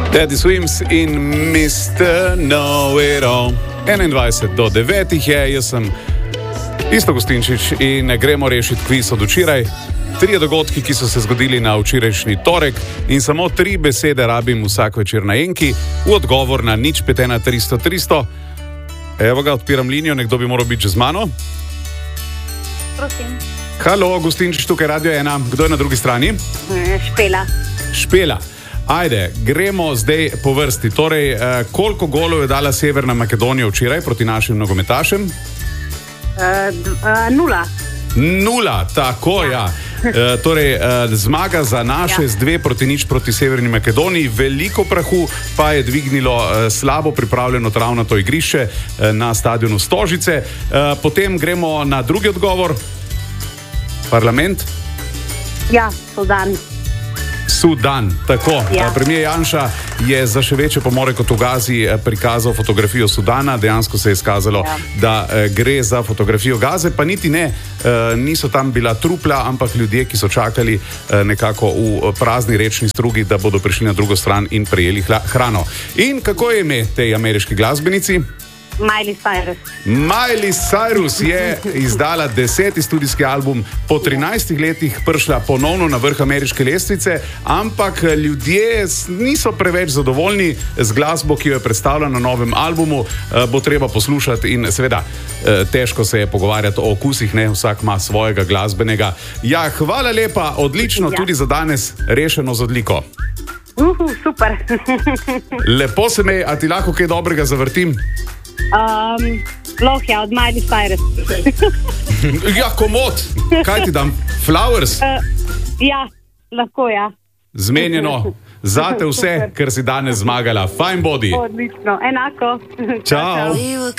Teddy Swims in Mr. Know-It-All. 21 do 9 je, jaz sem Isto Gustinčič in gremo rešiti kviz od včeraj. 3 dogodki, ki so se zgodili na včerajšnji torek in samo 3 besede rabim vsak večer na enki v odgovor na 051 300 300. Evo ga, odpiram linijo, nekdo bi moral biti že z mano. Prosim. Halo, Gustinčič, tukaj Radio 1. Kdo je na drugi strani? Špela. Špela. Ajde, gremo zdaj po vrsti. Torej, koliko golov je dala Severna Makedonija včeraj proti našim nogometašem? 0. 0, tako ja. Torej, zmaga za naše z 2-0 proti Severni Makedoniji. Veliko prahu pa je dvignilo slabo pripravljeno travnato igrišče na stadionu Stožice. Potem gremo na drugi odgovor. Parlament? Ja, Sudan. Sudan, tako. Ja. Premijer Janša je za še večje pomore kot v Gazi prikazal fotografijo Sudana. Dejansko se je izkazalo, da gre za fotografijo Gaze, pa niti ne, niso tam bila trupla, ampak ljudje, ki so čakali nekako v prazni rečni strugi, da bodo prišli na drugo stran in prejeli hrano. In kako je ime tej ameriški glasbenici? Miley Cyrus. Miley Cyrus je izdala 10. studijski album, po 13 letih prišla ponovno na vrh ameriške lestvice, ampak ljudje niso preveč zadovoljni z glasbo, ki jo je predstavila na novem albumu. Bo treba poslušati in seveda težko se je pogovarjati o okusih, ne, vsak ima svojega glasbenega. Ja, hvala lepa, odlično, tudi za danes rešeno z odliko. Super. Lepo se me, a ti lahko kaj dobrega zavrtim? Lohja od Miley Cyrus. Ja, komod. Kaj ti dam? Flowers? Ja, lahko ja. Zmenjeno. Zate vse, ker si danes zmagala. Fajn bodi. Odlično, enako. Čau.